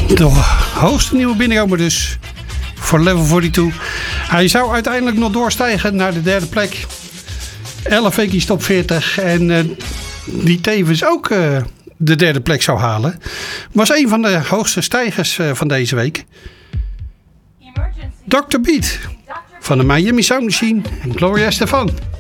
De hoogste nieuwe binnenkomer dus voor Level 42. Hij zou uiteindelijk nog doorstijgen naar de derde plek. 11 weken top 40 en die tevens ook de derde plek zou halen. Was een van de hoogste stijgers van deze week. Dr. Beat van de Miami Sound Machine en Gloria Estefan.